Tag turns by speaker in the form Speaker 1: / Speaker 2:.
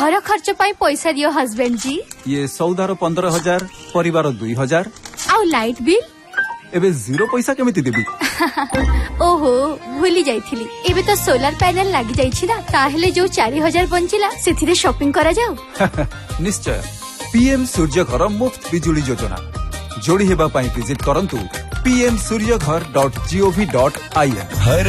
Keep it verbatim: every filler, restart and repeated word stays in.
Speaker 1: घर खर्च पाई पैसा दियो हस्बैंड जी।
Speaker 2: ये सौदार पंद्रह हजार परिवार दुई हजार
Speaker 1: आउ लाइट बिल
Speaker 2: एबे जीरो पैसा केमिति देबी।
Speaker 1: ओहो भूली जाइथिली एबे तो सोलर पैनल लागी जाइछि ना ताहेले जो चार हजार बंचिला सेथिरे शॉपिंग करा जाऊ।
Speaker 2: निश्चय पीएम सूर्य घर मुफ्त बिजुली योजना जोड़ी हेबा पाई विजिट करंतु पी एम सूर्य घर dot G O V dot I N.